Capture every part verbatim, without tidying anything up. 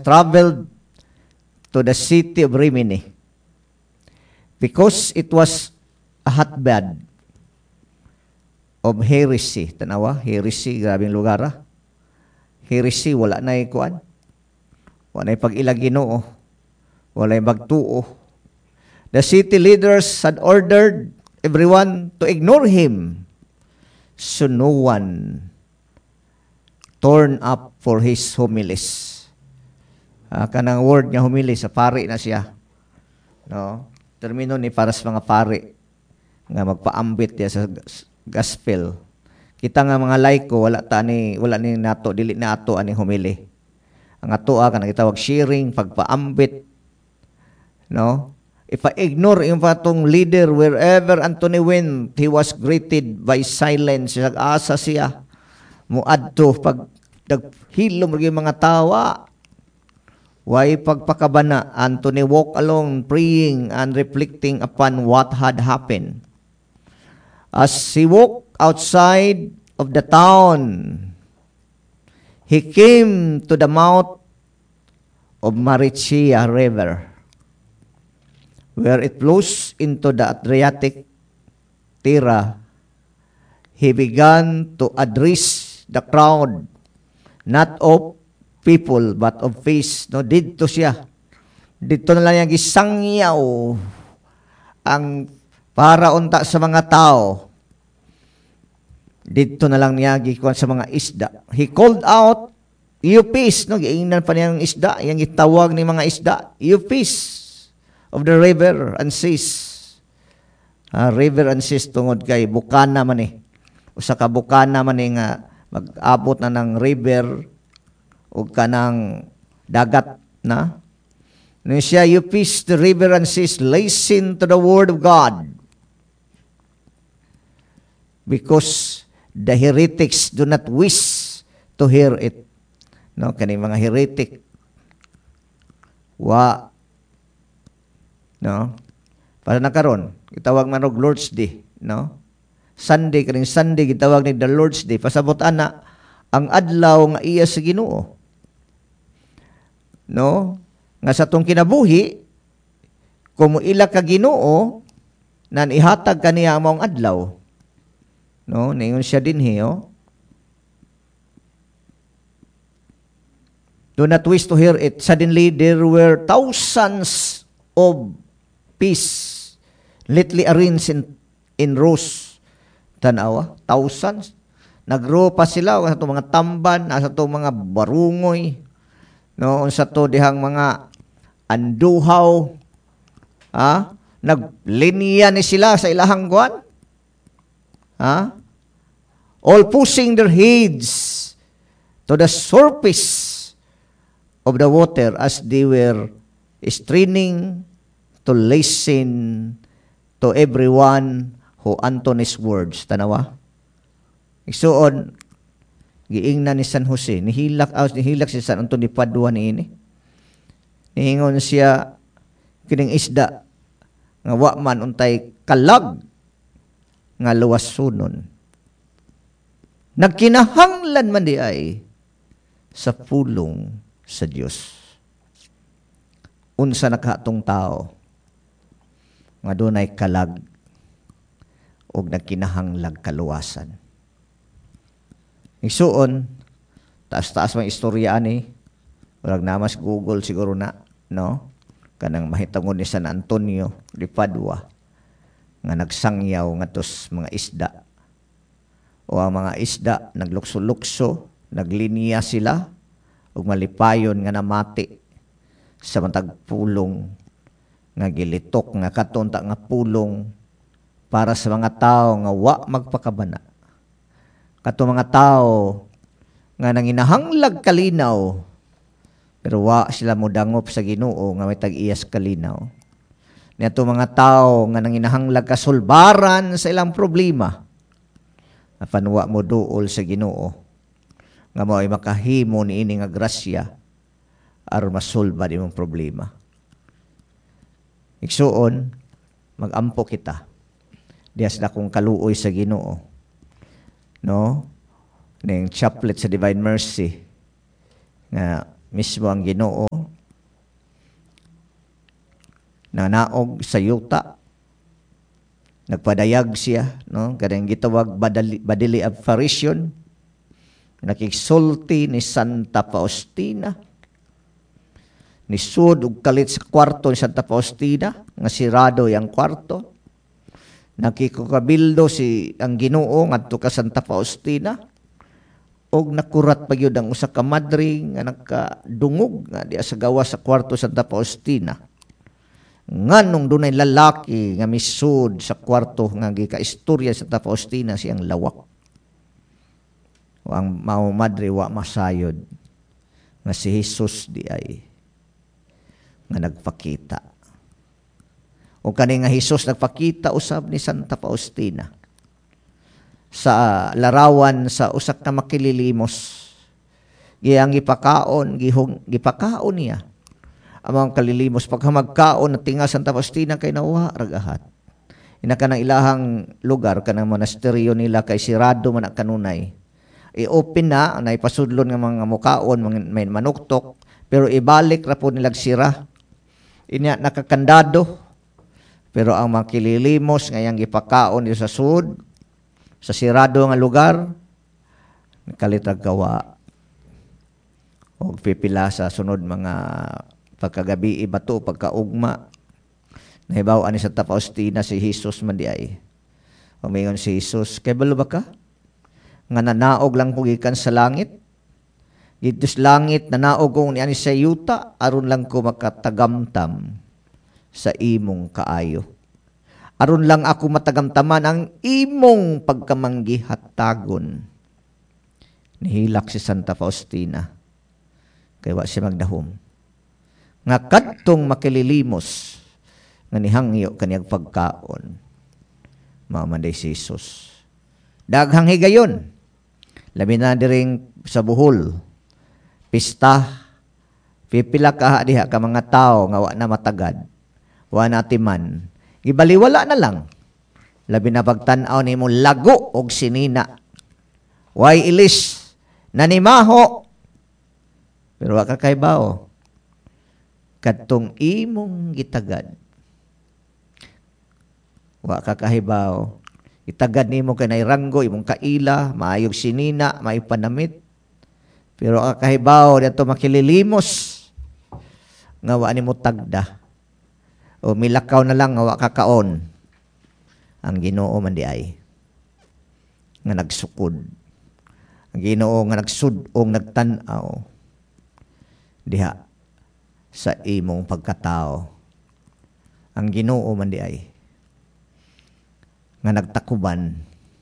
traveled to the city of Rimini because it was a hotbed of heresy. Tanawa, heresy, grabing lugar ah. Heresy, wala na ikuan. Wala na pag-ilaginoo. Wala na magtuo. The city leaders had ordered everyone to ignore him. So no one turned up for his homilies. Uh, kanang word niya homily, sa pari na siya. No? Termino ni para sa mga pari nga magpaambit niya sa gospel. Kita nga mga laiko, wala ta ni, wala ni nato, dili na ato ani homily. Ang ato ah, kanang gitawag sharing, pagpaambit. No? If I ignore yung patong leader wherever Anthony went, he was greeted by silence. Nag-asa siya. Muadto pag naghilom yung mga tawa. Why pagpakabana? Anthony walked along praying and reflecting upon what had happened. As he walked outside of the town, he came to the mouth of Maricia River, where it flows into the Adriatic Tira. He began to address the crowd, not of people, but of face. No, dito siya. Dito na lang yung gisangyaw ang para unta sa mga tao. Dito na lang niya gikuan sa mga isda. He called out, "You peace." No, giingnan pa niya ng isda. Yang gitawag ni mga isda, "You peace of the river and seas." Uh, river and seas tungod kay bukana man eh. Usa ka bukana man eh nga mag-abot na ng river o kanang dagat na. Nung siya, "You peace the river and seas, listen to the word of God." Because the heretics do not wish to hear it. No, kani mga heretic. Wa no? Para nakaron, gitawag man og Lord's Day, no? Sunday kaning Sunday gitawag ni the Lord's Day. Pasabot ana ang adlaw nga iya sa Ginoo. No? Nga sa tong kinabuhi, kung ila ka Ginoo, nan ihatag kaniya ang maong adlaw. No? Ningon siya din hiyo. Do not wish to hear it. Suddenly, there were thousands of peace, lately arranged in, in rows. Tanawa, thousands. Nag-row pa sila, sa itong mga tamban, sa itong mga barungoy, no, sa to dihang mga anduhaw, ha? Naglinya ni sila sa ilahang guwan, ha? All pushing their heads to the surface of the water as they were straining to listen to everyone who Anthony's words. Tanawa? Isuon, giingnan ni San Jose, nihilak out, nihilak si San Antonio Padua niini. Niingon siya, kining isda, nga wa man untay kalag, nga luwasunon. Nagkinahanglan man di ay sa pulong sa Dios. Unsa nakahatong tao, nga dunay kalag, o nagkinahanglag kaluwasan. Isuon, taas-taas mga istorya ani, walang namas Google siguro na, no? Kanang mahitangon ni San Antonio de Padua, nga nagsangyaw nga tos mga isda. O ang mga isda, naglukso-lukso, naglinya sila, ug malipayon nga namati sa matag pulong, nga gilitok, nga katunta nga pulong, para sa mga tao nga wa magpakabana. Kato mga tao nga nanginahanglag kalinaw, pero wa sila modangop sa Ginoo nga may tag-iyas kalinaw. Niadto mga tao nga nanginahanglag kasulbaran sa ilang problema, apan wa mo duol sa Ginoo nga mao ay makahimo niini nga grasya aron masolba di mong problema. Igsuon, magampo kita dias na kung kaluoy sa Ginoo. No? Ning chaplet sa Divine Mercy nga mismo ang Ginoo nanaog sa yuta. Nagpadayag siya, no? Kadang gitawag badali, badili apparition. Nakiksulti ni Santa Faustina. Nisud og kalit sa kwarto ni Santa Faustina, nga sirado yang kwarto. Nakikukabildo si ang Ginoo ngadto ka Santa Faustina. Og nakurat pa gyud ang usa ka madre nga nakadungog nga diya sa gawa sa kwarto Santa Faustina. Nganong dunay lalaki nga misud sa kwarto nga gikaistorya sa Santa Faustina siyang lawak. O ang mao madre wa masayod nga si Jesus di ay nga nagpakita. O kani nga Jesus nagpakita usab ni Santa Faustina sa larawan sa usak ka makililimos. Giyang gipakaon, gihong gipakaon niya. Amang kalilimos paghamagkaon na tinga Santa Faustina kay nawa ragahat. Ina kanang ilahang lugar kanang monasteryo nila kay sirado man kanunay. I-open na na ipasudlon nga mga mukaon may manuktok pero ibalik ra po nilag sira. Inya nakakandado. Pero ang makililimos ngayang gipakaon sa sud sa sirado nga lugar, nakalitag gawa o pipila sa sunod mga pagkagabi ibato, pagkaugma. Nahibaw ani Santa Faustina si Jesus man di ay. Umingon si Jesus, kay balo ba ka? Nga nanaog lang ko gikan sa langit. Dito sa langit, nanaog kong ni ani sa yuta, aron lang ko makatagamtam sa imong kaayo. Aron lang ako matagamtaman ang imong pagkamanggihattagon. Nihilak si Santa Faustina. Kaya wa siya magdahom. Nga kadtong makililimos nga nihangyo kaniyang pagkaon. Mamanday si Jesus. Daghang higayon. Labi na diring sa Bohol. Pista. Pipila ka diha ka mga tao nga wa na matagad. Wa na timan. Gibaliwala na lang. Labi na pagtanaw ni mo lago og sinina. Way ilis. Nanimaho. Pero wa ka kaybaw. Kadtong imong gitagad. Wa ka kahibaw. Itagad nimo kay nairanggo, imong kaila, maayog sinina, may panamit. Pero ka kahibaw dito makililimos. Nga wa nimo tagda. O milakaw na lang nga wa kakaon. Ang Ginoo man di ay nga nagsukod. Ang Ginoo nga nagsudong nagtan-aw diha sa imong pagkatao. Ang Ginoo man di ay nga nagtakuban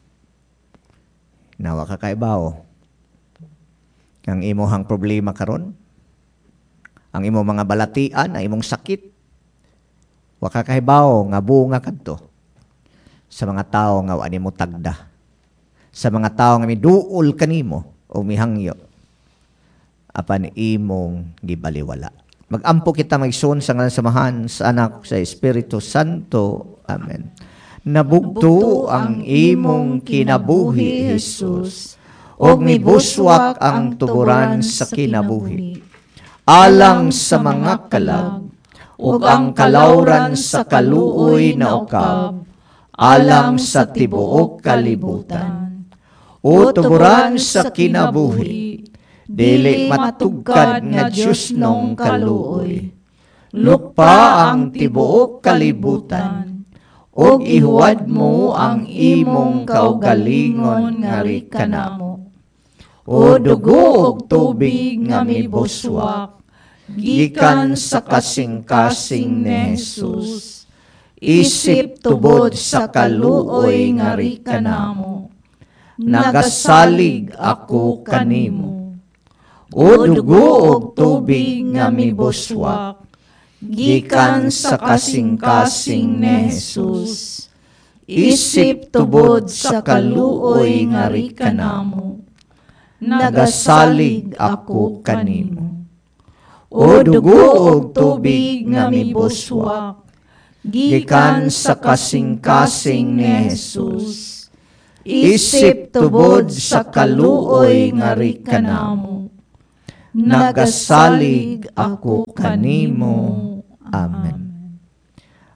nawa ka kaibaw ang imong problema karon, ang imong mga balatian, ang imong sakit. Wa ka kahibaw nga bunga kadto sa mga tao nga wa nimo tagda, sa mga tao nga miduol kanimo o mihangyo apan imong gibaliwala. Magampo kita magsun sa ngalan samahan sa anak sa Espiritu Santo. Amen. Nabugto ang imong kinabuhi, Jesus, og mibuswak ang tuburan sa kinabuhi. Alang sa mga kalag, ug ang kalawran sa kaluoy na ukab, alang sa tibuok kalibutan. O tuburan sa kinabuhi, dili matugkad nga Diyos nung kaluoy. Lupa ang tibuok kalibutan, ug ihuwad mo ang imong kaugalingon nga rikanamo. O dugo ug tubig nga mibuswak, gikan sa kasing-kasing ni Jesus, isip tubod sa kaluoy nga rikanamo, nagasalig ako kanimo. O dugo ug tubig nga mibuswak, gikan sa kasing-kasing ni Jesus, isip tubod sa kaluoy nga rikanamo, nagasalig ako kanimo. O dugo ug tubig nga mibuswak, gikan sa kasing-kasing ni Jesus, isip tubod sa kaluoy nga rikanamo, nagasalig ako kanimo. Amen.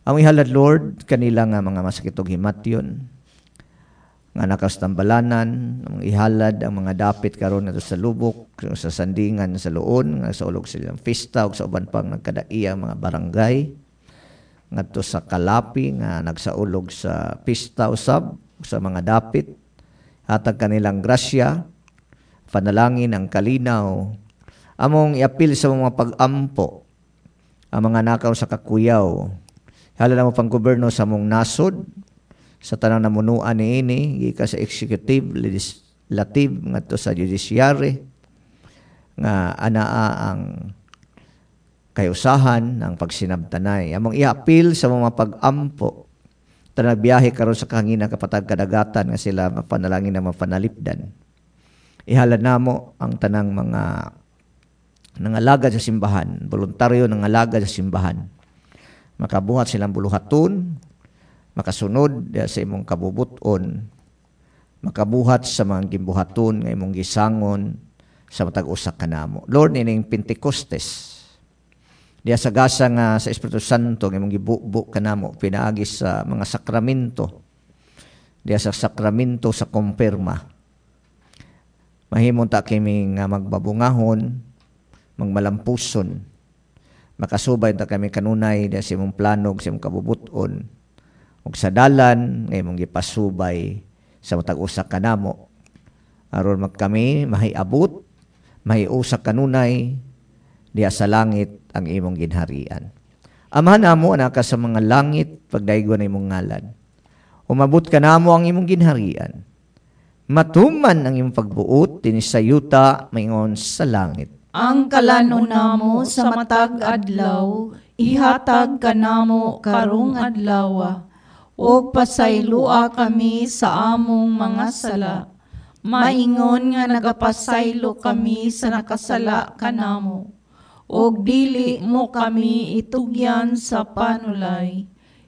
Ang ihalad, Lord, kanila nga mga masakit og himatyon, nga nakastambalanan, ang ihalad ang mga dapit karon nato sa lubok, sa sandingan sa luon, nga sa ulog silang pista, o sa uban pang nagkadaiya mga barangay, ngadto sa Kalapi, nga nagsaulog sa pista usab, sa mga dapit, hatag kanilang grasya, panalangin ang kalinaw, among iapil sa mga pag-ampo, ang mga nakaw sa kakuyaw, hala na mo pang gobyerno sa mong nasod, sa tanang namunuan ni ini, gika sa executive, legislative, ngadto sa judiciary, nga anaa ang kayusahan ng pagsinabtanay. Among iapil sa mga pag-ampo, tanang biyahe karon sa kahangina kapatag kadagatan nga sila mapanalangin na mapanalipdan. Ihalad namo ang tanang mga nangalagad sa simbahan, voluntaryo nangalagad sa simbahan. Makabuhat silang buluhaton, makasunod sa imong kabubuton, makabuhat sa mga gimbuhaton nga imong gisangon sa matag usa kanamo. Lord, ining Pentecostes, diya sa gasa nga sa Espiritu Santo nga imong gibubo kanamo pinaagi sa mga sakramento, diya sa sakramento sa kumpirma. Mahimong ta kami nga magbabungahon, magmalampuson, makasubay ta kami kanunay diya sa imong plano sa imong kabubuton, ug sa dalan nga imong gipasubay sa matag usa kanamo aron magkami mahiabot mahiusa kanunay diya sa langit ang imong ginharian. Amahan namo anaka sa mga langit pagdaygon na imong ngalan. Umabot ka namo ang imong ginharian. Matuman ang imong pagbuot dinhi sa yuta maingon sa langit. Ang kalanon namo sa matag adlaw ihatag kanamo karong adlaw. O pasaylua kami sa among mga sala. Maingon nga nagapasaylo kami sa nakasala kanamo. O dili mo kami itugyan sa panulay.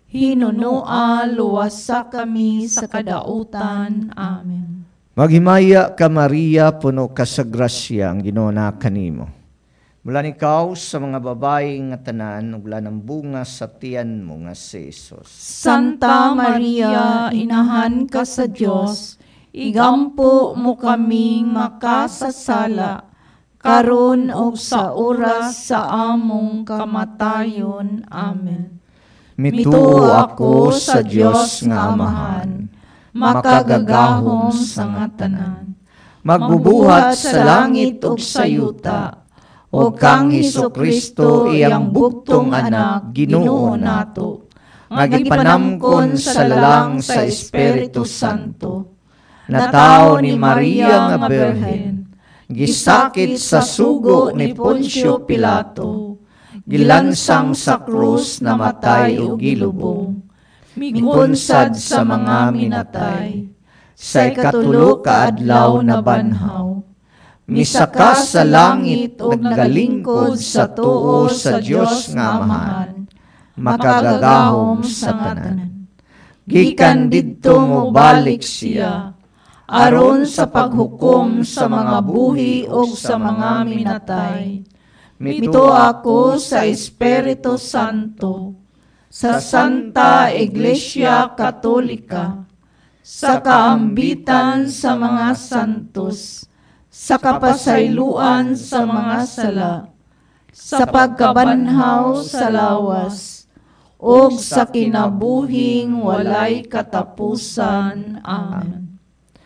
Hinunua luwasa kami sa kadautan. Amen. Maghimaya ka Maria, puno ka sa grasya, ang Ginoo na kanimo. Mula ikaw sa mga babae nga tanan, ugla ng bunga sa tiyan mo nga si Jesus. Santa Maria, inahan ka sa Dios, igampo mo kaming makasasala, karon og sa oras sa among kamatayon. Amen. Mituo ako sa Dios nga Amahan, makagagahom sa nga tanan, magbubuhat sa langit ug sa yuta, o kang Hesukristo iyang buktong anak, Ginoo nato, nga gipanamkon sa lalang sa Espiritu Santo, na tao ni Maria nga Birhen, gisakit sa sugo ni Poncio Pilato, gilansang sa krus na matay ug gilubong, migunsad sa mga minatay, sa ikatulo ka adlaw na banhaw, misakas sa langit ug nagalingkod sa tuo sa Dios nga Amahan, makagagahom sa tanan. Gikan didto mo balik siya, aron sa paghukom sa mga buhi ug sa mga minatay. Mito ako sa Espiritu Santo, sa Santa Iglesia Katolika, sa kaambitan sa mga santos, sa kapasayloan sa mga sala, sa pagkabanhaw sa lawas, o sa kinabuhing walay katapusan. Amen.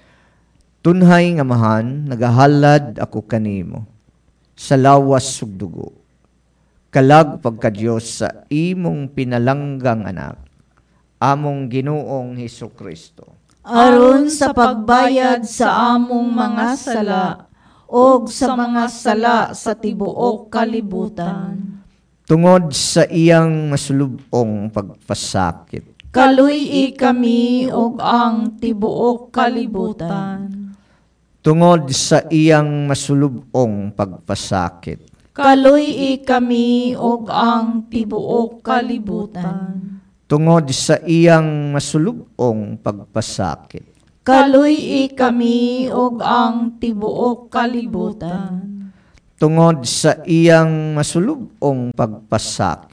Tunhay nga Amahan, nagahalad ako kanimo, sa lawas ug dugo, kalag pagka-Dios sa imong pinalanggang anak, among Ginoong Hesukristo. Aron sa pagbayad sa among mga sala, o sa mga sala sa tibuok kalibutan. Tungod sa iyang masulubong pagpasakit, kaluy-i kami og ang tibuok kalibutan. Tungod sa iyang masulubong pagpasakit, kaluy-i kami og ang tibuok kalibutan. Tungod sa iyang masulubong pagpasakit, kaluy-i kami og ang tibuok kalibutan. Tungod sa iyang masulubong pagpasakit,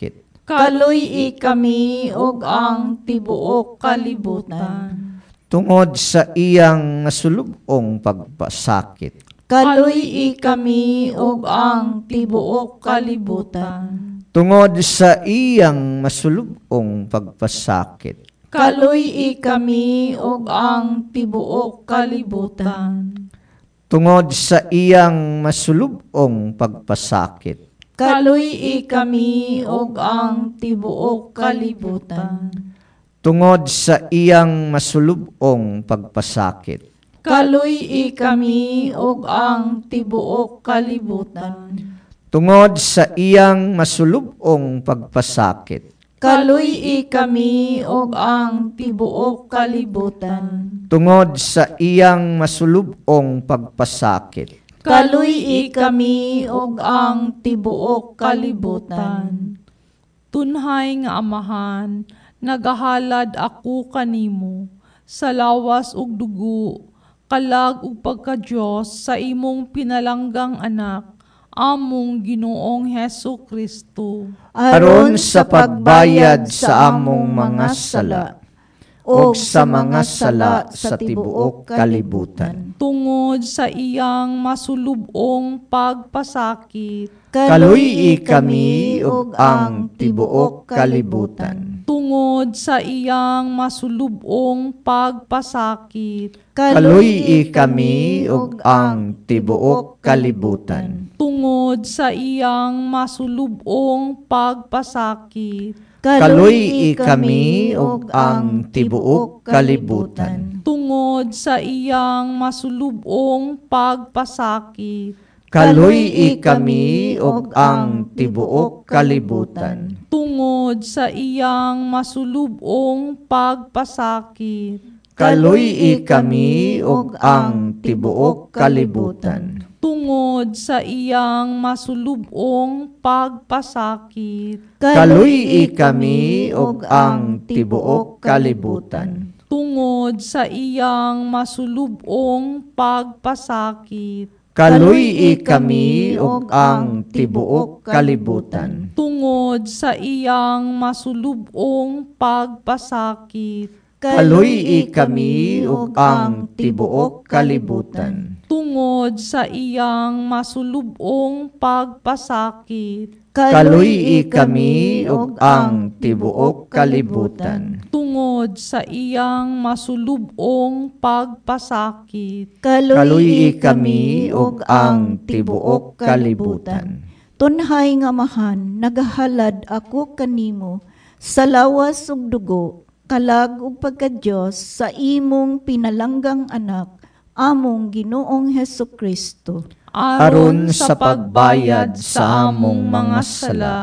Kaluy kami og ang tibuok kalibutan. Tungod sa iyang masulubong pagpasakit. Kaluy kami og ang tibuok kalibutan. Tungod sa iyang masulubong pagpasakit. Kaluy kami og ang tibuok kalibutan. Tungod sa iyang masulubong pagpasakit. Kaluy kami og ang tibuok kalibutan. Tungod sa iyang masulubong pagpasakit. Kaluy kami og ang tibuok kalibutan. Tungod sa iyang masulubong pagpasakit. Kaluy kami og ang tibuok kalibutan. Tungod sa iyang masulubong pagpasakit. Kaluy kami og ang tibuok kalibutan. Tunhay nga Amahan, nagahalad ako kanimo sa lawas ug dugo, kalag ug pagka-Dios sa imong pinalanggang anak, among Ginoong Hesu Kristo. Aron sa pagbayad sa among mga sala o sa mga sala sa tibuok kalibutan. Tungod sa iyang masulubong pagpasakit. Kaluy kami ug ang tibuok kalibutan. Tungod sa iyang masulubong pagpasakit. Kaluy kami ug ang tibuok kalibutan. Tungod sa iyang masulubong pagpasakit. Kaluy kami ug ang tibuok kalibutan. Tungod sa iyang masulubong pagpasakit. Kaluy kami ug ang tibuok kalibutan. Tungod sa iyang masulubong pagpasakit. Kaluy kami ug ang tibuok kalibutan. Tungod sa iyang masulubong pagpasakit. Kaluy kami ug ang tibuok kalibutan. Tungod sa iyang masulubong pagpasakit. Kaluy kami ug ang tibuok kalibutan. Tungod sa iyang masulubong pagpasakit. Kaluy kami ug ang tibuok kalibutan. Tungod sa iyang masulubong pagpasakit. Kaluy kami ug ang tibuok kalibutan. Tungod sa iyang masulubong pagpasakit. Kaluy kami ug ang tibuok kalibutan. Tunhay nga Amahan, nagahalad ako kanimo sa lawas ug dugo, kalag ug pagka-Dios sa imong pinalanggang anak, among Ginoong Hesu Kristo. Aron sa pagbayad sa among mga sala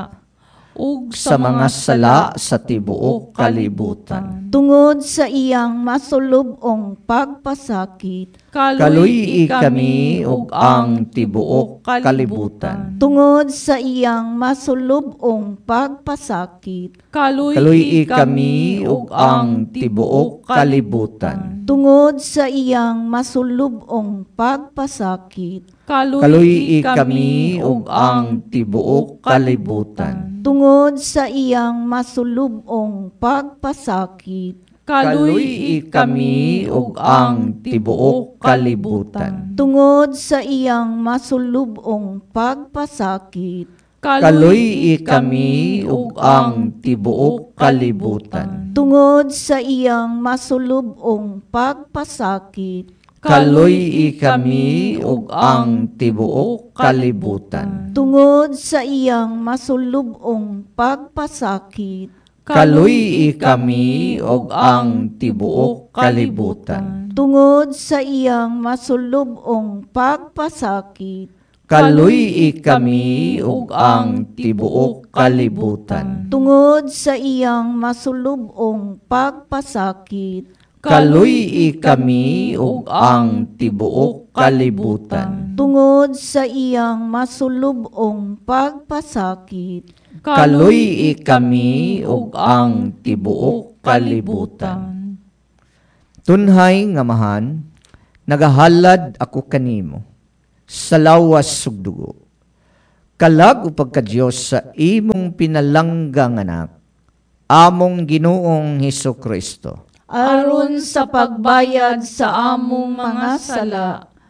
ug sa mga sala sa tibuok kalibutan. Tungod sa iyang masulubong pagpasakit. Kaluy kami ug ang tibuok kalibutan. Tungod sa iyang masulubong pagpasakit. Kaluy kami ug ang tibuok kalibutan. Tungod sa iyang masulubong pagpasakit. Kaluy kami ug ang tibuok kalibutan. Tungod sa iyang masulubong pagpasakit. Kaluy kami ug ang tibuok kalibutan. Tungod sa iyang masulubong pagpasakit. Kaluy kami ug ang tibuok kalibutan. Tungod sa iyang masulubong pagpasakit. Kaluy kami ug ang tibuok kalibutan. Tungod sa iyang masulubong pagpasakit. Kaluy kami ug ang tibuok kalibutan. Tungod sa iyang masulubong pagpasakit. Kaluy kami ug ang tibuok kalibutan. Tungod sa iyang masulubong pagpasakit. Kaluy kami ug ang tibuok kalibutan. Tungod sa iyang masulubong pagpasakit. Kaluy kami ug ang tibuok kalibutan. Tunhay nga Amahan, nagahalad ako kanimo sa lawas ug dugo, kalag o pagka-Diyos sa imong pinalanggang anak, among Ginoong Hesus Kristo. aron sa pagbayad sa among mga sala,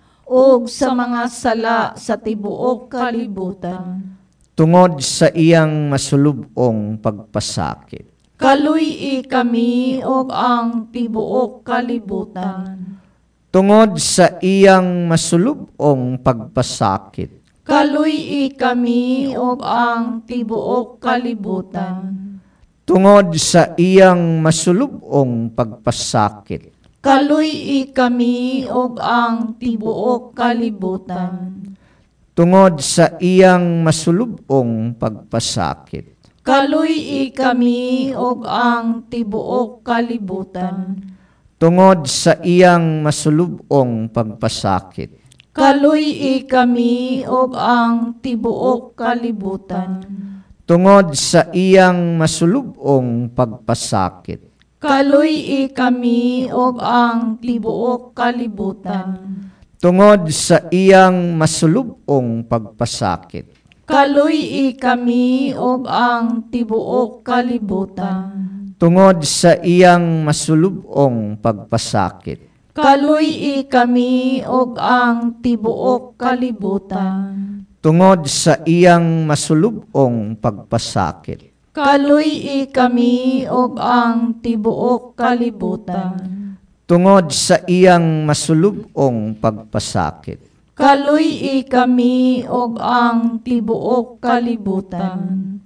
ug sa mga sala sa tibuok kalibutan. Tungod sa iyang masulubong pagpasakit. Kaluy-i kami og ang tibuok kalibutan. Tungod sa iyang masulubong pagpasakit. Kaluy-i kami og ang tibuok kalibutan. Tungod sa iyang masulubong pagpasakit. Kaluy-i kami og ang tibuok kalibutan. Tungod sa iyang masulubong pagpasakit. Kaluy-i kami og ang tibuok kalibutan. Tungod sa iyang masulubong pagpasakit. Kaluy-i kami og ang tibuok kalibutan. Tungod sa iyang masulubong pagpasakit. Kaluy-i kami og ang tibuok kalibutan. Tungod sa iyang masulubong pagpasakit. Kaluy-i kami og ang tibuok kalibutan. Tungod sa iyang masulubong pagpasakit. Kaluy-i kami og ang tibuok kalibutan. Tungod sa iyang masulubong pagpasakit. Kaluy-i kami og ang tibuok kalibutan. Tungod sa iyang masulubong pagpasakit. Kaluy-i kami og ang tibuok kalibutan.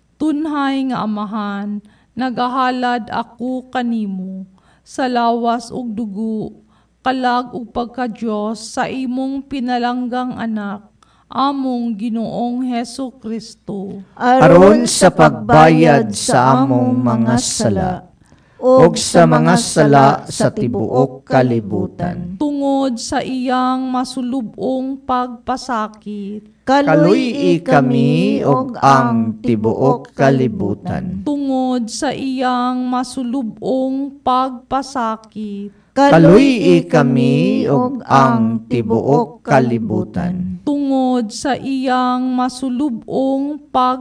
Tunhay nga Amahan, nagahalad ako kanimo sa lawas ug dugo, kalag ug pagka-Dios sa imong pinalanggang anak, among Ginoong Hesus Kristo. Aron sa pagbayad sa among mga sala, ug sa mga sala sa tibuok kalibutan. Tungod sa iyang masulubong pagpasakit. Kaluy-i kami og ang tibuok kalibutan. Tungod sa iyang masulubong pagpasakit. Kaluy-i kami og ang tibuok kalibutan. Tungod sa iyang masulubong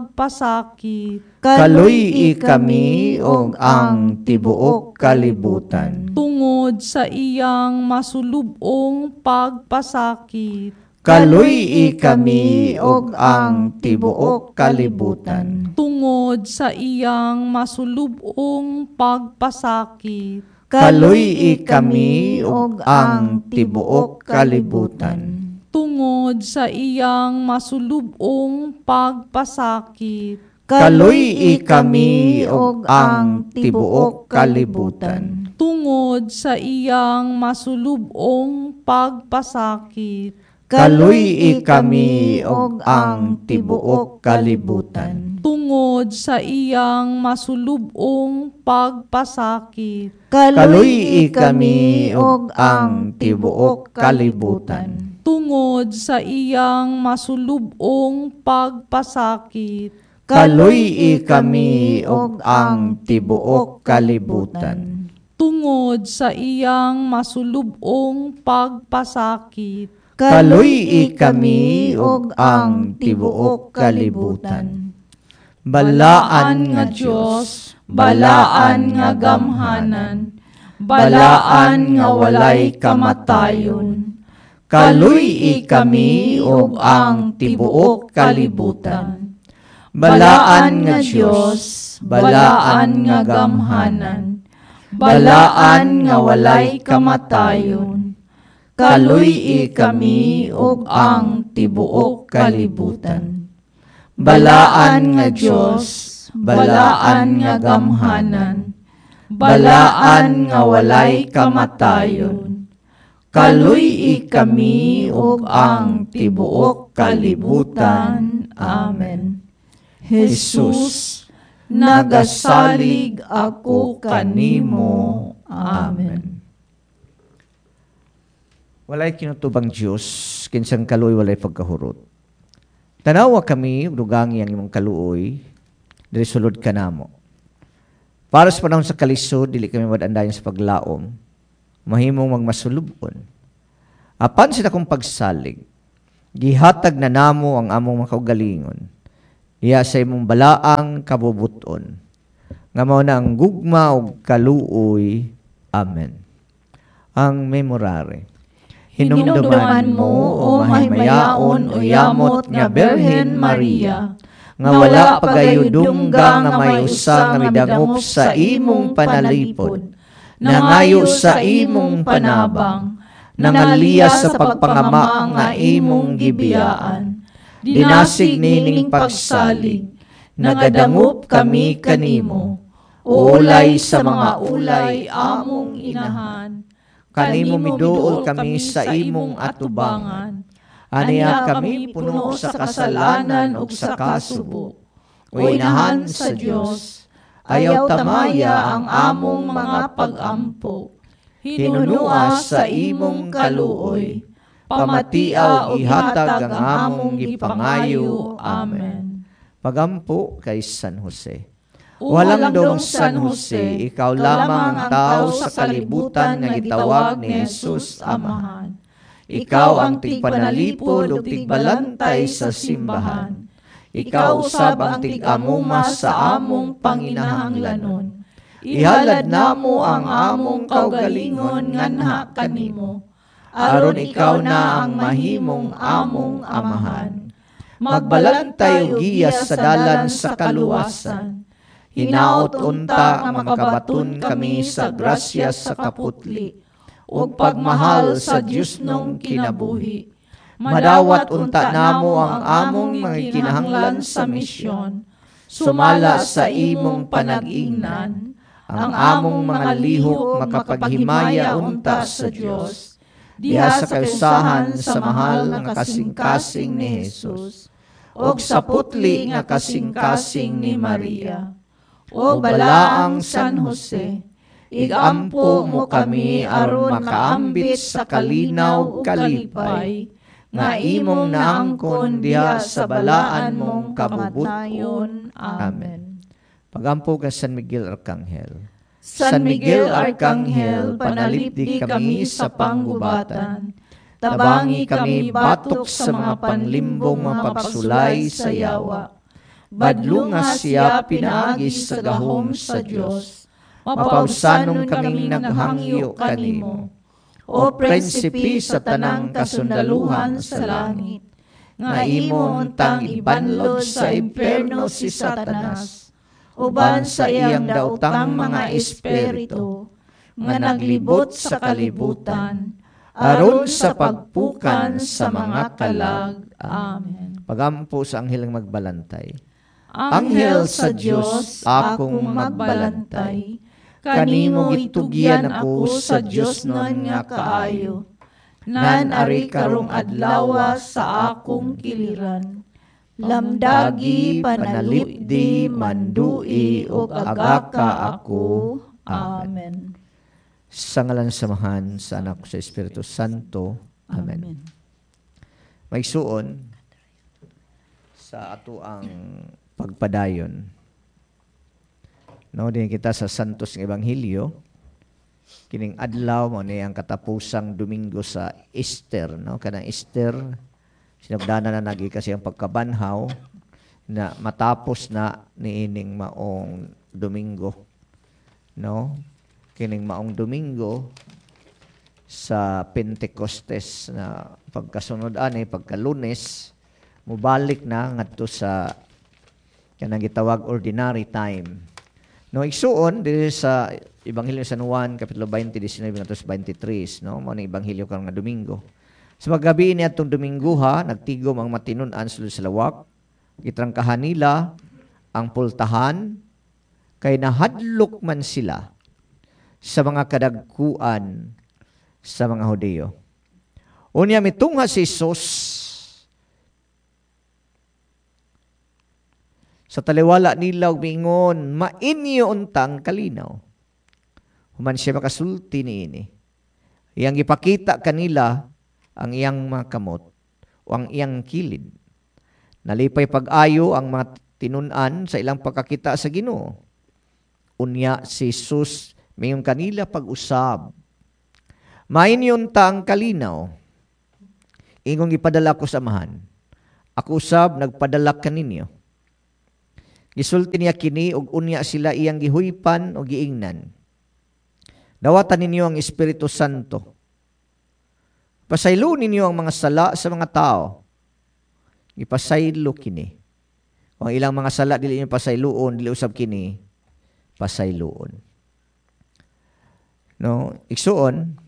pagpasakit. Kaluy-i kami og ang tibuok kalibutan. Tungod sa iyang masulubong pagpasakit. Kaluy-i kami og ang tibuok kalibutan. Tungod sa iyang masulubong pagpasakit. Kaluy-i kami og ang tibuok kalibutan. Tungod sa iyang masulubong pagpasakit. Kaluy-i kami og ang tibuok kalibutan. Tungod sa iyang masulubong pagpasakit. Kaluy-i kami og ang tibuok kalibutan. Tungod sa iyang masulubong pagpasakit. Kaluy-i kami og ang tibuok kalibutan. Tungod sa iyang masulubong pagpasakit. Kaluy-i kami og ang tibuok kalibutan. Tungod sa iyang masulubong pagpasakit. Kaluy-i kami og ang tibuok kalibutan. Balaan nga Dios, balaan nga gamhanan, balaan nga walay kamatayon. Kaluy-i kami og ang tibuok kalibutan. Balaan nga Dios, balaan nga gamhanan, balaan nga walay kamatayon. Kaluy-i kami og ang tibuok kalibutan. Balaan nga Dios, balaan nga gamhanan, balaan nga walay kamatayon. Kaluy-i kami og ang tibuok kalibutan. Amen. Jesus, nagasalig ako kanimo. Amen. Walay kinutubang Diyos, kinsang kaluoy walay pagkahurot. Tanawa kami, dugangi ang imong kaluoy, dili sulod ka namo. Para sa panahon sa kalisod, dili kami madandayon sa paglaom, mahimong magmasulubon. Apan sila kong pagsalig, gihatag na namo ang among makaugalingon. Iya sa imong balaang kabubuton. Nga mao na ang gugma ug kaluoy. Amen. Ang memorare. Hinumduman mo, o mahimayaon, o yamot nga Birhen Maria, nga wala pagayudungga nga may usa nga midangop sa imong panalipod, nangayo sa imong panabang, nangaliya sa pagpangama nga imong gibiyaan, dinasig nining pagsalig, nagadangop kami kanimo, ulay sa mga ulay among inahan, kanimo miduol kami sa imong atubangan, aniya kami puno sa kasalanan ug sa kasubo, o inahan sa Dios, ayaw tamaya ang among mga pag-ampo, hinunua sa imong kaluoy, pamatiaw ihatag ang among gipangayo. Amen. Pagampo kay San Jose. Walang dong San Jose, ikaw lamang ang tao sa kalibutan nga gitawag ni Jesus Amahan. Ikaw ang tigpanalipod ug tigbalantay sa simbahan. Ikaw usab ang tigamuma sa among panginahanglanon. Ihalad namo ang among kaugalingon nganha kanimo. Aron ikaw na ang mahimong among amahan. Magbalantay ug giya sa dalan sa kaluwasan. Hinaot unta nga makabaton kami sa grasya sa kaputli ug pagmahal sa Dios nung kinabuhi. Madawat unta namo ang among mga kinahanglan sa misyon. Sumala sa imong panag-ingnan, ang among mga lihok makapaghimaya unta sa Dios. Diha sa kausahan sa mahal nga kasing-kasing ni Jesus ug sa putli nga kasing-kasing ni Maria. O balaang San Jose, igampo mo kami aron makaambit sa kalinaw kalipay, nga imong naangkon diha sa balaan mong kabubuton. Amen. Pagampo ka San Miguel Arcangel. San Miguel Arcangel, panalipdi kami sa panggubatan. Tabangi kami batok sa mga panlimbong mga pagsulay sa yawa. Badlungas siya pinaagis sa gahom sa Dios. Mapausanon kaming naghangyo kanimo. O prinsipi sa tanang kasundaluhan sa langit, nga imo untang ibanlod sa impierno si Satanas, uban sa iyang daotang mga espiritu, nga naglibot sa kalibutan, aron sa pagpukan sa mga kalag. Amen. Pagampo sa anghel ng magbalantay. Anghel sa Dios, akong magbalantay, kanimo gitugyan ako sa Dios nun nga kaayo, nan ari karong adlaw sa akong kiliran. Lamdagi, panalipdi, mandui, o agaka ako. Amen. Sa ngalan samahan sa anak sa Espiritu Santo. Amen. Amen. Maigsuon sa ato ang pagpadayon. No, din kita sa Santos ng Ebanghelyo. Kining adlaw mo ni ang katapusang Domingo sa Easter, no? Kanang Easter sinabdana na nagi kasi ang pagkabanhaw na matapos na niining maong Domingo. No? Kining maong Domingo sa Pentecostes na pagkasunod ani pagka-Lunes mubalik na ngadto sa kanang gitawag ordinary time. No, igsuon diri sa Ebanghelyo San Juan kapitulo twenty, nineteen hanggang twenty-three, no? Mao ni ebanghelyo karong nga Domingo. Sa paggabi ni atong Dominguha, nagtigom ang matinun-an sulod sa lawak. Gitrangkahan nila ang pultahan kay nahadlok man sila sa mga kadagkuan sa mga Hudiyo. Unya mitungha si Jesus sa taliwala nila ug mingon, mainyo untang kalinaw. Human siya makasulti niini. Iyang ipakita kanila ang iyang mga kamot o ang iyang kilid. Nalipay pag-ayo ang mga tinun-an sa ilang pagkakita sa Ginoo. Unya si Jesus mingon kanila pag-usab. Mainyo untang kalinaw. ingong ipadala ko sa amahan. Ako usab nagpadala kaninyo. Gisulti niya kini ug unya sila iyang gihuypan o giingnan. Dawatan ninyo ang Espiritu Santo. Pasaylo ninyo ang mga sala sa mga tao. Ipasaylo kini. Kung ilang mga sala dili niyo pasayloon, dili usab kini pasayloon. No, igsuon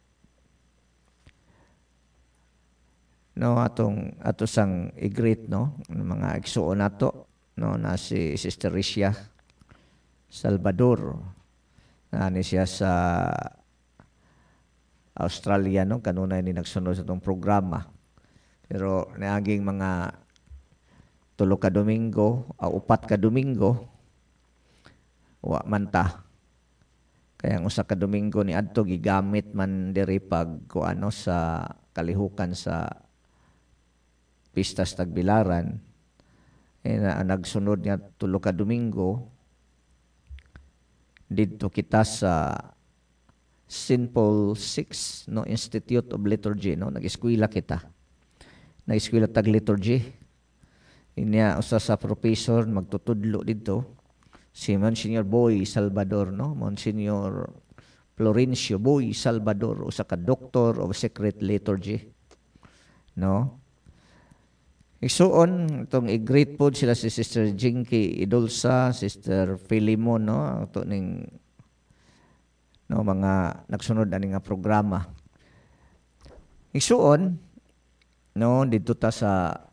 no atong ato sang i-greet no mga igsuon nato no na si Sister Ricia Salvador. Na ni siya sa Australia no kanunay ni nagsunod sa itong programa. Pero naaging mga tulo ka Domingo, o upat ka Domingo, wa man ta. Kaya ang usa ka Domingo ni adto gigamit man diri pag kuano sa kalihukan sa Pistas Tagbilaran. Eh, na, nagsunod nga tulo ka Domingo dito kita sa Saint Paul six no Institute of Liturgy no nag-eskwela kita. Nag-eskwela tag liturgy. Inya usa sa professor magtutudlo dito. Si Monsignor Boy Salvador, no? Monsignor Florencio Boy Salvador, usa ka Doctor of Sacred Liturgy. No? Isuon, itong i-greet po sila si Sister Jinky Idolsa, Sister Filimon, no? Ito ning no, mga nagsunod ani nga programa. Isuon, no, dito ta sa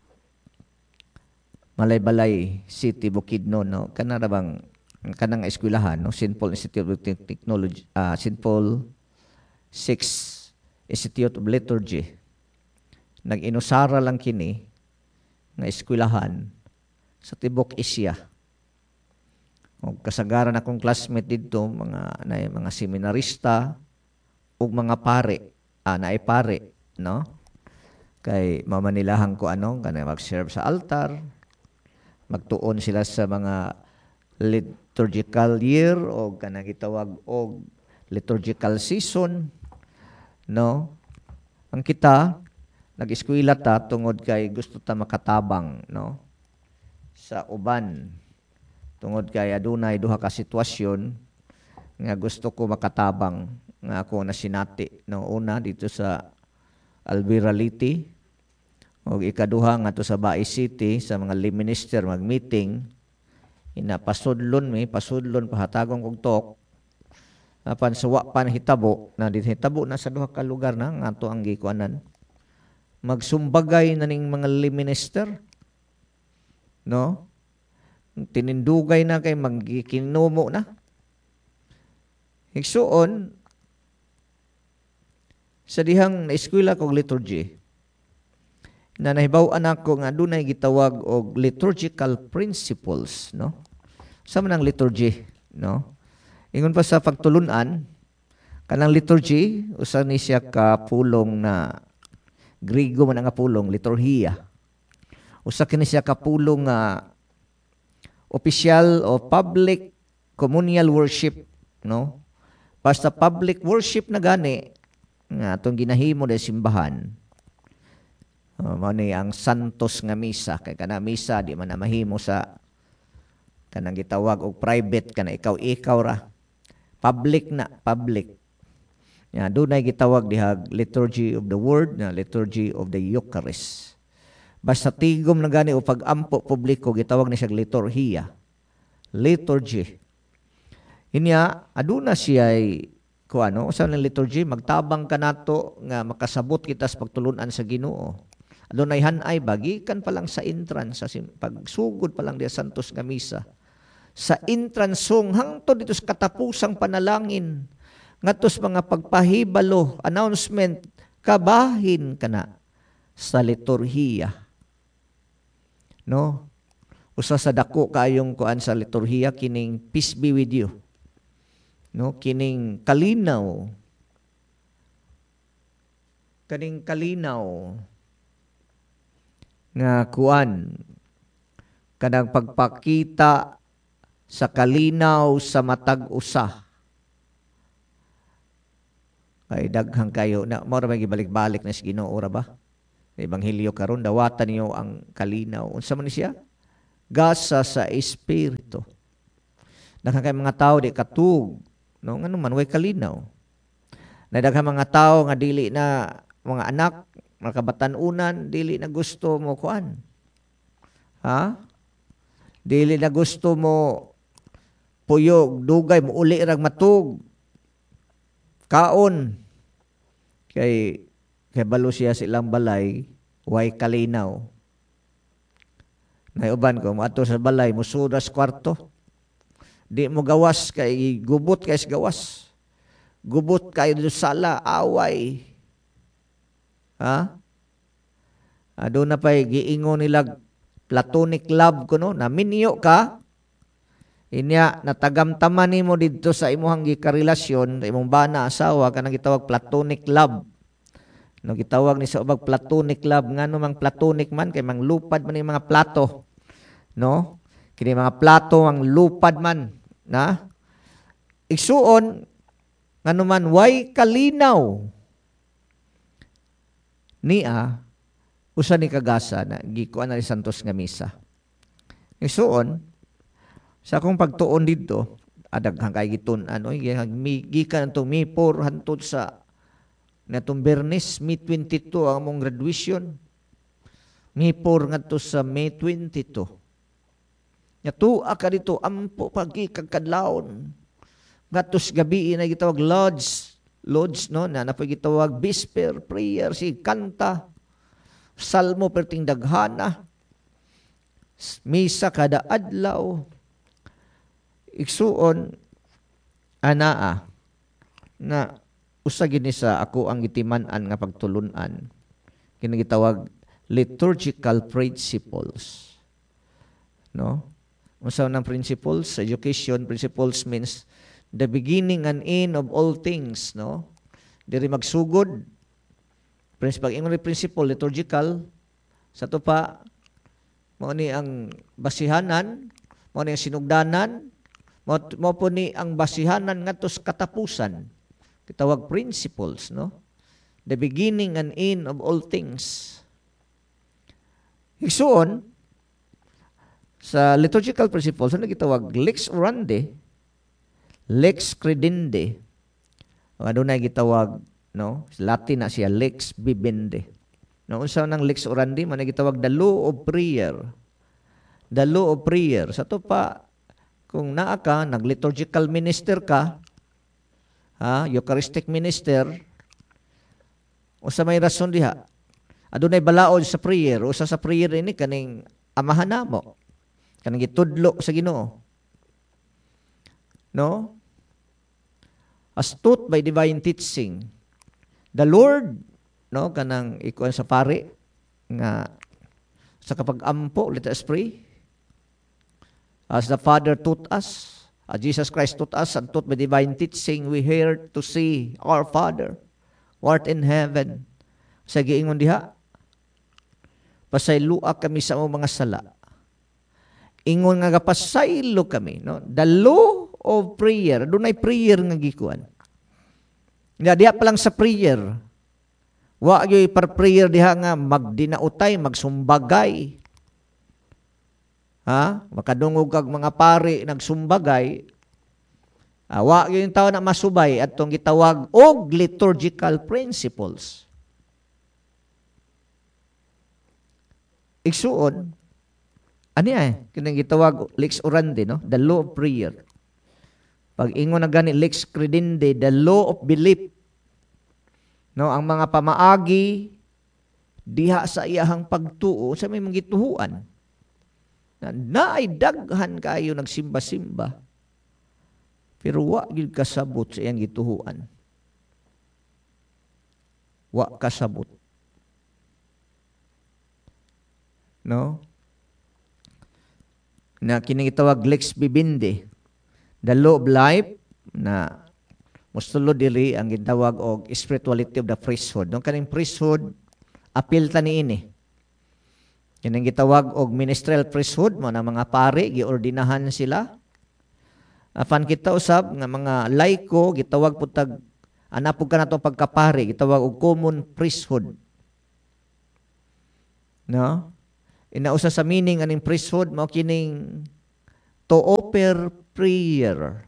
Malaybalay City, Bukidnon, no? Kana na bang kanang eskwelahan, no? Saint Paul Institute of Technology, uh, Saint Paul six Institute of Liturgy. Nag-inusara lang kini nga eskwelahan sa Tibok Asia. O kasagaran akong classmate dito, mga na mga seminarista ug mga pare, ah, naay pare, no? Kay mamanilahan ko ano, kana mag-serve sa altar, magtuon sila sa mga liturgical year o kanang gitawag og liturgical season, no? Ang kita nag-eskwela ta tungod kay gusto ta makatabang, no? Sa uban tungod kay adunay duha ka sitwasyon nga gusto ko makatabang nga ako nasinati, no? Una dito sa Alvira Liti, o ikaduha nga to sa Baay City sa mga lay minister mag-meeting, ina pasudlon mi, pasudlon pahatagong kog talk, apan suwa pa hitabo, na dito hitabo na sa duha ka lugar na nga to ang gikuanan. Magsumbagay na ning mga lay minister, no? Tinindugay na kay magkinumo na. Higsuon, sa dihang na-eskwela kog liturgy, na nahibaw-an ako nga dunay gitawag og liturgical principles, no? Sa man ang liturgy, no? Ingon pa sa pagtulunan, kanang liturgy usa ni siya ka pulong na Griego man ang pulong liturhiya. Usa kini siya ka pulong nga opisyal o public communal worship, no? Basta public worship na gani nga atong ginahimo sa simbahan. Uh, mao ni ang santos nga misa, kay kana misa di man na mahimo sa kanang gitawag og private, kana ikaw-ikaw ra. Public na, public. Ya, dunay gitawag dihag liturgy of the word, na liturgy of the Eucharist. Basta tigom na gani o pag-ampo publiko gitawag ni siya liturhiya. Liturgy. Inya aduna siya ay ko ano, usa ng liturgy magtabang kanato nga makasabot kita sa pagtulunan sa Ginoo. Adunay hanay bagikan pa lang sa entrance, sa pagsugod pa lang diya santos nga misa. Sa entrance song hangtod dito sa katapusang panalangin, ngatos mga pagpahibalo, announcement, kabahin kana sa liturhiya. No? Usa sa dako kayong kuan sa liturhiya kining peace be with you. No, kining kalinaw. Kaning kalinaw nga kuan kanang pagpakita sa kalinaw sa matag usa. Kay daghang kayo na mao ra may gibalik-balik na si Ginoo ra ba? Ebanghelyo karon dawatan niyo ang kalinaw. Unsa man ni siya? Gasa sa espiritu. Daghang kay mga tao di katug, no, ngano man way kalinaw. Na daghang mga tao nga dili na mga anak, mga kabatan-unan, dili na gusto mo kuan. Ha? Dili na gusto mo puyog, dugay mo uli rag matug. Kaon. Kay kay balo siya silang balay, way kalinaw. Naiuban ko, ato sa balay, musudas kwarto. Di mo gawas kay gubot kay gawas. Gubot kay sala, away. Ha? Ado na pa'y giingo nila platonic love ko no, na minyo ka, inya natagamtaman nimo dito sa imuhang gikarelasyon, sa imong bana, asawa, kanang gitawag platonic love. No, gitawag ni sa ubag platonic love, ngano mang platonic man, kay mang lupad man yung mga plato. No? Kini mga plato ang lupad man, na igsuon ngano man way kalinaw niya usa ni kagasa na gikuan na ni Santos nga misa. Igsuon sa akong pagtuon didto adaghang kay gitun-an oy gikan antong May four hantod sa natong Bernes May twenty-two ang among graduation. May four ngadto sa May twenty-two. Yatua ka dito, ampo pagkikagkadlaon. Gatos gabi na gitawag lodge, lodge no, na napagitawag bisper, prayer, si kanta, salmo perting daghana, misa kada adlaw, igsuon, anaa, na usagin ni sa ako ang gitiman-an nga pagtulunan, kinagitawag liturgical principles. No? Unsa ng principles? Education principles means the beginning and end of all things, no? Diri magsugod. Pag ingon ni principle liturgical sa to pa mao ni ang basihanan, mao ni ang sinugdanan, mao po ni ang basihanan ngadto sa katapusan. Kitawag principles, no? The beginning and end of all things. Igsuon sa liturgical principles, ano gitawag? Lex orandi, lex credende. O ano na gitawag, no? Latin na siya, lex bibende. No, unsa nang lex orandi, man gitawag the law of prayer. The law of prayer. Sa to pa, kung naa ka, nag-liturgical minister ka, ha, Eucharistic minister, o sa may rason diha, adunay balaod sa prayer, o sa sa prayer ini kaning amahan namo. Kanang gitudlo sa Ginoo. No? As taught by divine teaching. The Lord, no, kanang ikuan sa pare nga sa kapag-ampo, let us pray. As the Father taught us, as Jesus Christ taught us, and taught by divine teaching, we hear to see our Father, who art in heaven. Sa giingon diha, pasaylua kami sa among mga sala. Ingon nga gapasaylo kami, no? The law of prayer. Dunay prayer nga gikuan. Nga diha pa lang sa prayer. Wa gyud par prayer diha nga magdinautay, magsumbagay. Ha? Makadungog kag mga pari nagsumbagay. Ah, wa gyud yung tao na masubay atong gitawag og liturgical principles. Igsuon, ani ay, kinang gitawag lex orandi, no? The law of prayer. Pag ingon na gani lex credende, the law of belief. No, ang mga pamaagi diha sa iyahang pagtuo sa may mangituhuan. Na naay daghan kayo nagsimba-simba. Pero wa gyud kasabot sa iyang gituhuan. Wa kasabot. No? Na kining gitawag lex bibinde, the law of life, na mustulo diri ang gitawag og spirituality of the priesthood. No, kaning priesthood apil ta niini. Kining gitawag og ministerial priesthood, mo na mga pari giordinahan sila. Apan kita usab nga mga laiko gitawag putag anapog ka nato pagkapari, gitawag og common priesthood. No? Inausa sa meaning aning priesthood mao kining to offer prayer.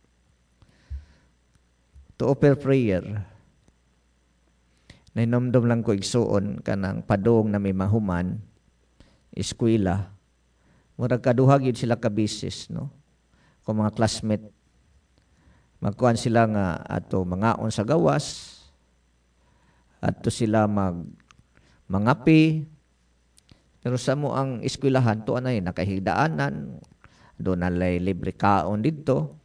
To offer prayer. Nainomdom lang ko igsuon kanang padong na may mahuman eskwela. Murag kaduha gyud sila ka bisis, no? Kung mga classmate magkuhan sila nga ato mangaon sa gawas, ato sila mag mangapi. Pero sa mo ang eskwelahan to anay nakahigdaanan, doon nalay libre kaon didto.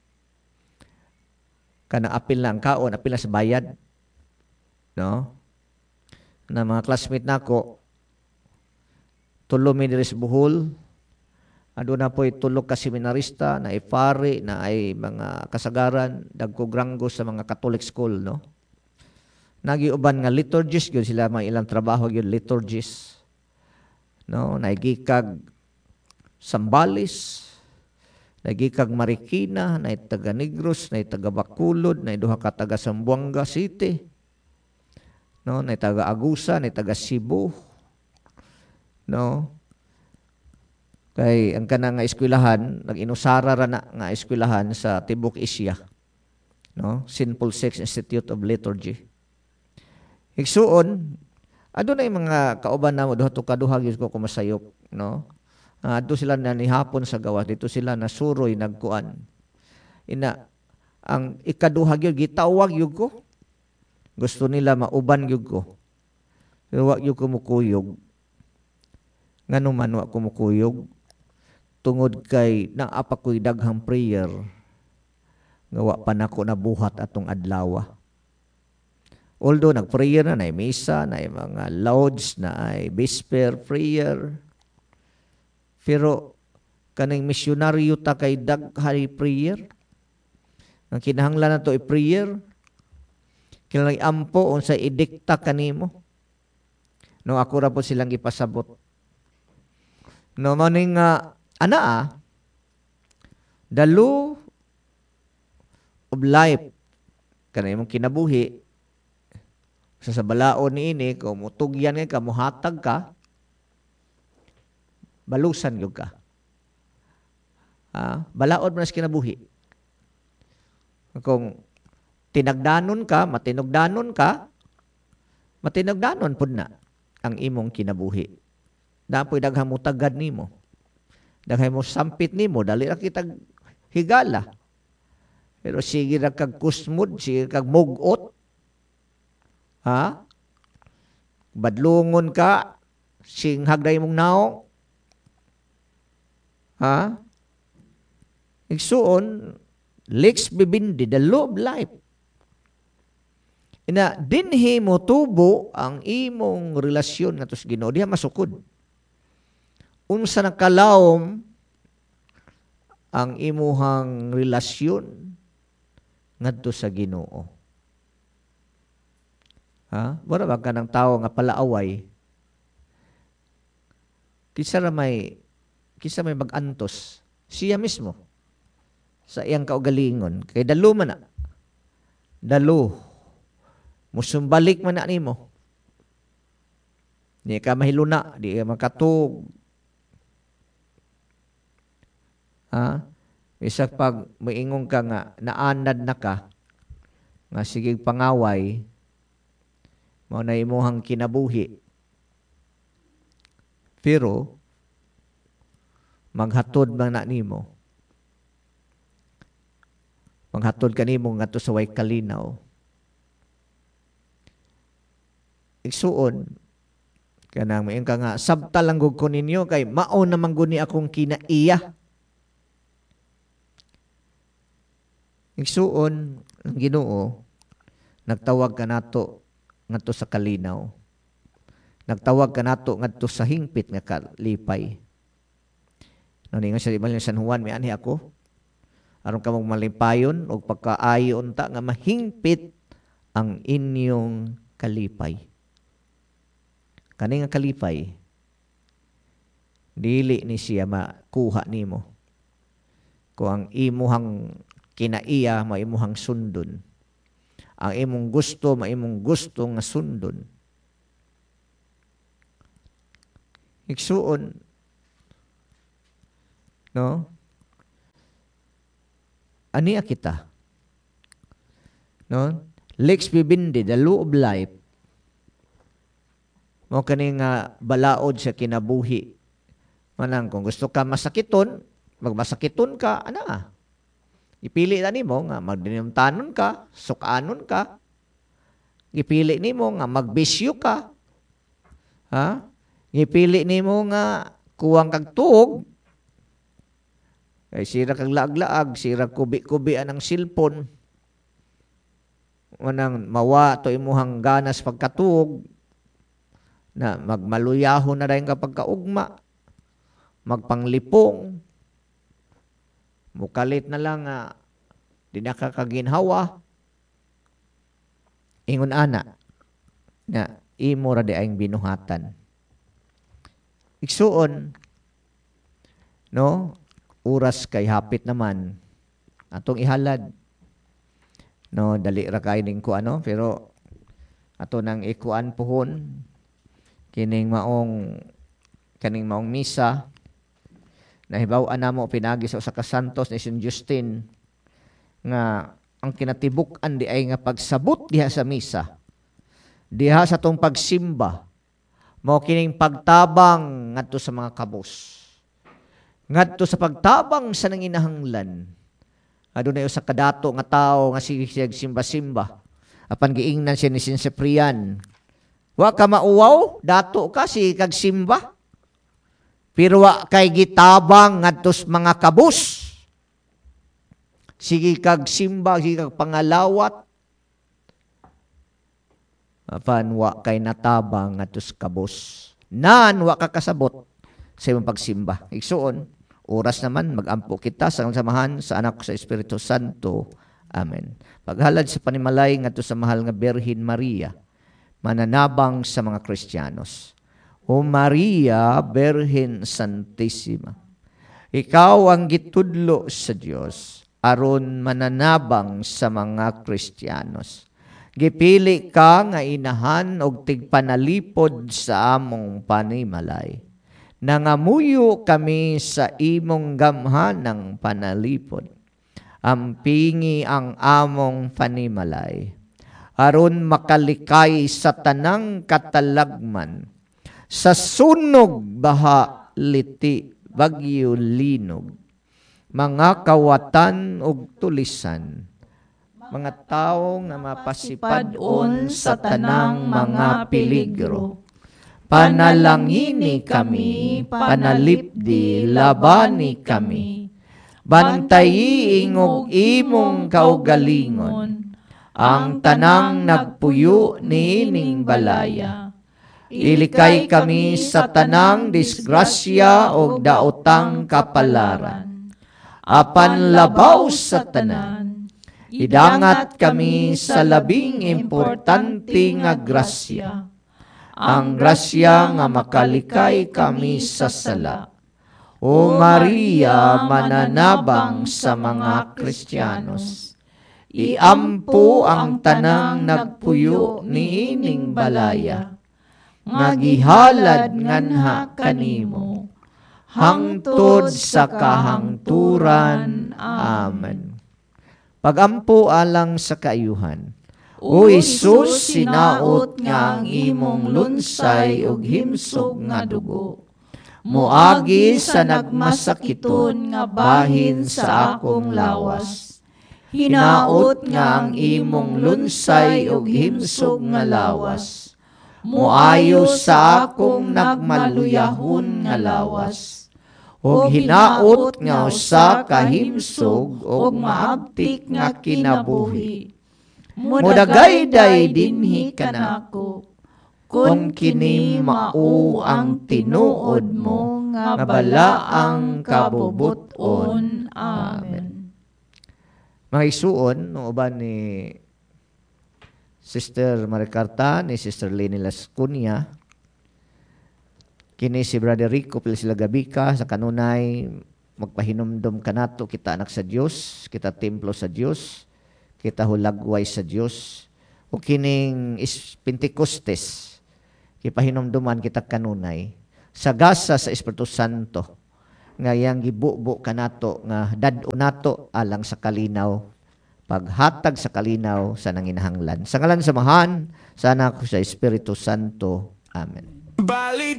Kana apil na ang kaon, apil na sa bayad. No? Na mga classmate nako tulo mi diri sa Bohol. Ado na po'y tulog ka seminarista na ipari na ay mga kasagaran dagko granggo sa mga Catholic school, no? Nagiuban nga liturgist gyud sila, mga ilang trabaho gyud liturgist. No, naigikag Sambales, naigikag Marikina, nay taga Negros, nay taga Bacolod, nay duha ka taga Zamboanga City. No, nay taga Agusa, nay taga Cebu. No? Kay ang kanang nga eskwelahan, nag-inusara ra na nga eskwelahan sa Tibok Asia. No? Saint Paul the Sixth Institute of Liturgy. Igsuon, adunay mga kauban namo duha to kaduha gyud ko kumasayop, no? Uh, adto sila na nihapon sa gawas, dito sila nasuroy nagkuan. Ina ang ikaduha gyud gitawag gyud ko. Gusto nila mauban gyud ko. Pero wa gyud ko mukuyog. Ngano man wa ko mukuyog tungod kay naapa ko'y daghang prayer nga wa pa nako nabuhat atong adlaw. Although nag-prayer na, na misa, na mga lauds, na ay vesper prayer. Pero kaning misyonaryo ta kay daghay prayer. Ang kinahanglan na to ay prayer. Kinahanglan ampo unsa idikta kanimo. No ako ra po silang ipasabot. No maning uh, anaa the law of life kanimong kinabuhi. Sa sabalaon ni ini, kung mutugyan ka, muhatag ka, balusan yung ka. Ha? Balaod mo na sa kinabuhi. Kung tinagdanon ka, matinugdanon ka, matinugdanon po na ang imong kinabuhi. Napoy daghang mo tagad nimo. Daghang mo sampit nimo, dali ra kitag higala. Pero sige ra kag kusmod, sige kag mugot, ha? Badlungon ka, singhagday mong naong. Ha? Igsuon, lex bibindi, the law of life. Ina, dinhi mo tubo ang imong relasyon nga to sa Ginoo, diha masukod. Unsa nakalawom ang imuhang relasyon ngadto sa Ginoo. Ha? Wala ba ka ng tao nga palaaway? Kisa ra may kisa may mag-antos siya mismo sa iyang kaugalingon. Kay dalo man na. Dalo. Musumbalik man na nimo. Di ka mahiluna, di ka makatug. Ha? Isa pag moingon ka nga naanad na ka nga sige pangaway, mao na imuhang kinabuhi. Pero maghatod man na nimo. Maghatod kanimo ngadto sa way kalinaw. Igsuon kanang mayon ka nga sabta lang gud ko ninyo kay mao naman gud ni akong kinaiya. Igsuon ang Ginoo nagtawag ka nato ngadto sa kalinaw. Nagtawag ka nato ngadto sa hingpit nga kalipay. Naningon sa Ibalyo San Juan, may ani ako aron ka mong malipayon o pagkaayon ta nga mahingpit ang inyong kalipay. Kani nga kalipay dili ni siya makuha nimo. Kung ang imuhang kinaiya maimuhang sundon. Ang imong gusto maimong gusto nga sundon. Igsuon, no? Aniya kita. No? Lex bibindi, the law of life. Mo kani nga balaod sa kinabuhi. Manang kung gusto ka masakiton, magmasakiton ka, ana. Ipili na nimo nga magdinimtanon ka, sukanon ka. Ipili nimo nga magbisyo ka. Ha? Ipili nimo nga kuwang kag tuog. Kay sira kag laag-laag, sira kubi-kubi anang cellphone. Manang mawa to imuhang ganas pagkatuog na magmaluyahon na dayon kapag kaugma, magpanglipong, mukalit na lang nga di nakakaginhawa, ingon ana na imo ra di ayong binuhatan. Igsuon, no, oras kay hapit naman atong ihalad. No, dali ra kay ning ko ano, pero ato nang ikuan pohon kining maong kaning maong misa. Nahibaw-an namo pinagi sa usa ka santos ni Saint Justin nga ang kinatibuk-an di ay nga pagsabot diha sa misa, diha sa tong pagsimba, mao kining pagtabang ngadto sa mga kabus, ngadto sa pagtabang sa nanginahanglan. Adunay usa ka dato nga tawo nga sige simba-simba, apan giingnan siya ni Saint Ciprian, wa ka mauwaw, dato ka si kag simba, pero wa kay gitabang ngadto sa mga kabus. Sige kag simba, sige kag pangalawat, apan wa kay natabang ngadto sa kabus. Nan wa ka kasabot sa imong pagsimba. Igsuon, oras naman magampo kita sa samahan sa anak sa Espiritu Santo. Amen. Paghalad sa panimalay ngadto sa mahal nga Birhen Maria, mananabang sa mga Kristiyanos. O Maria, Birhen Santissima, ikaw ang gitudlo sa Dios aron mananabang sa mga Kristiyanos. Gipili ka nga inahan og tigpanalipod sa among panimalay. Nangamuyo kami sa imong gamhanang panalipod. Ampingi ang among panimalay, aron makalikay sa tanang katalagman, sa sunog baha liti bagyo linog, mga kawatan ug tulisan, mga tawo nga mapasipadon sa tanang mga peligro. Panalangini kami, panalipdi, labani kami. Bantayi ingog imong kaugalingon, ang tanang nagpuyo niining balaya. Ilikay kami sa tanang disgrasya o daotang kapalaran. Apan labaw sa tanan, idangat kami sa labing importante nga grasya. Ang grasya nga makalikay kami sa sala. O Maria, mananabang sa mga Kristiyanos, iampo ang tanang nagpuyo niining balaya, ngagihalad nganha kanimo, hangtod sa kahangturan. Amen. Pagampo alang sa kaayuhan. O Isus, sinaot nga ang imong lunsay ug himsog nga dugo, muagi sa nagmasakiton nga bahin sa akong lawas. Hinaot nga ang imong lunsay ug himsog nga lawas, muayo sa akong nagmaluyahon nga lawas. Ug hinaot nga usa ka himsog ug maabtik nga kinabuhi, mudagayday dinhi kanako, kung kini mao ang tinuod mo nga balaang kabubuton. Amen. Mga isuon, no uban ni Sister Maricarta, ni Sister Leni Lascunia, kini si Brother Rico pila sila gabika sa kanunay magpahinumdom kanato kita anak sa Dios, kita templo sa Dios, kita hulagway sa Dios. O kining is Pentecostes, kipahinumduman kita kanunay. sagasa sa Espiritu Santo nga yang gibubo kanato nga dad-o nato alang sa kalinaw, paghatag sa kalinaw sa nanginahanglan. Sa ngalan samahan, sana ko sa Espiritu Santo. Amen.